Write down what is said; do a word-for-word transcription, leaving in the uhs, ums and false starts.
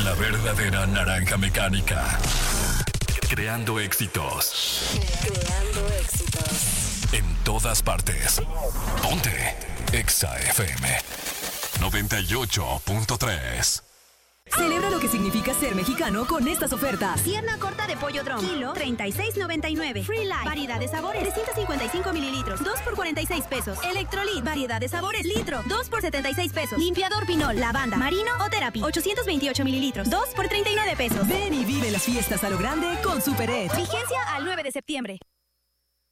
La verdadera naranja mecánica. Creando éxitos. Creando éxitos. En todas partes. Ponte Exa F M noventa y ocho punto tres. Celebra lo que significa ser mexicano con estas ofertas. Pierna corta de pollo drum, kilo, treinta y seis noventa y nueve. Free Life, variedad de sabores, trescientos cincuenta y cinco mililitros, dos por cuarenta y seis pesos. Electrolit, variedad de sabores, litro, dos por setenta y seis pesos. Limpiador Pinol, lavanda, marino o Therapy, ochocientos veintiocho mililitros, dos por treinta y nueve pesos. Ven y vive las fiestas a lo grande con Super Ed. Vigencia al nueve de septiembre.